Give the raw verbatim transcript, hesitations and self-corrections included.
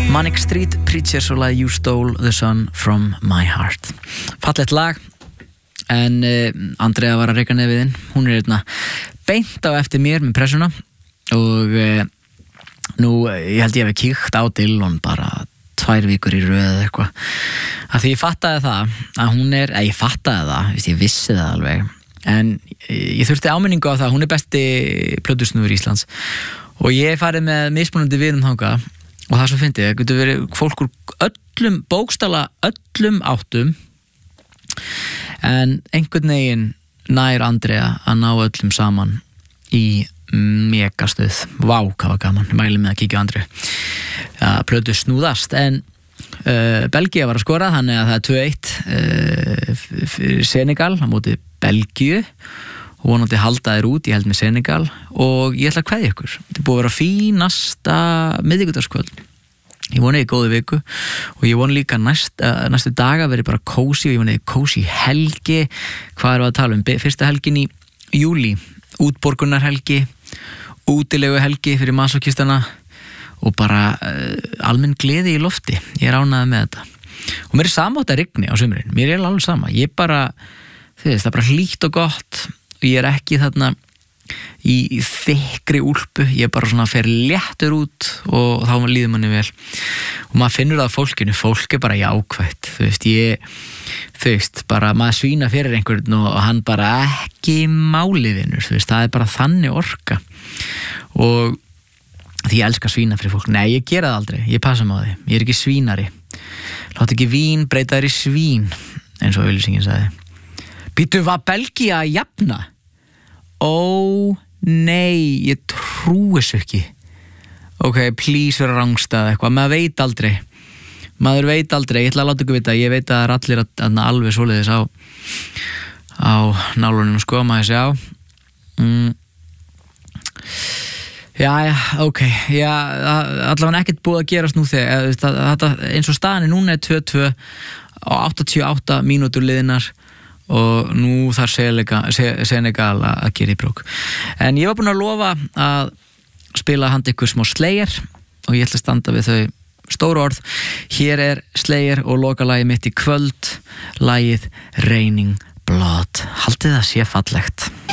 Manic Street Preachers og lagið You Stole the Sun from My Heart. Fallegt lag, en uh, Andrea var að reka nefiðinn. Hún er hérna beint á eftir mér með pressuna og uh, nú, ég held ég hef kíkt á Dillon bara tvær vikur í röð eða eitthvað. Af því ég fattaði það að hún er, eða ég fattaði það, víst, ég vissi það alveg, en ég þurfti áminningu á það að hún er besti plötusnúður Íslands og ég hef farið með mismunandi vinum þangað og það svo fyndið, það getur verið fólk úr öllum, bókstala öllum áttum, en einhvern veginn nær Andrea að ná öllum saman í megastöð. Vá, hvað var gaman, ég mæli með að kíkja á Andrea. Það plötu snúðast, en uh, Belgía var að skora, þannig að það er tvö eitt uh, fyrir Senegal á móti Belgíu og vonandi halda þér út, ég held með Senegal og ég ætla að kveðja ykkur. Þetta er búið að vera fínasta miðvikudagskvöld. Ég voni í góðu viku og ég voni líka næst, uh, næstu daga verið bara kósi og ég voni kósi helgi. Hvað erum við að tala um? Fyrsta helgin í júlí, útborgunarhelgi, útilegu helgi fyrir masokistana og bara uh, almenn gleði í lofti. Ég er ánægður með þetta. Og mér er samátt að rigni á sumrin. Mér er alveg sama. Ég bara, þið veist, það er bara hlýtt og gott og ég er ekki þarna í, í þykri úlpu. Ég er bara svona fer léttur út og þá líður manni vel. Og maður finnur það á fólkinu. Fólk er bara jákvætt. Þú veist, ég, þú veist, bara maður svína fyrir einhvern og, og hann bara ekki máliðinur. Þú veist, það er bara þannig orka. Og því ég elska svína fyrir fólk. Nei, ég gera það aldrei. Ég passa mig á því. Ég er ekki svínari. Látt ekki vín breyta þér í svín, eins og auglýsingin sagði. Býtu, var Belgía að jafna? Ó, nei, ég trúi þessu ekki. Ok, please vera rangstað eitthvað. Maður veit aldrei. Maður veit aldrei. Ég ætla að láta ykkur vita. Ég veit að það er allir að, að alveg svoleiðis á, á nálunum, sko, maður sjá. Mm. Já, já, ok. Já, allavega ekkert búið að gerast nú þegar. Þetta, eins og staðan er núna er tvö tvö og áttatíu og átta mínútur liðnar og nú þarf Senegal að gera í brók. En ég var búin að lofa að spila handa ykkur smá Slayer og ég ætla að standa við þau stóru orð. Hér er Slayer og lokalagið mitt í kvöld, lagið Raining Blood. Haldið það sé fallegt.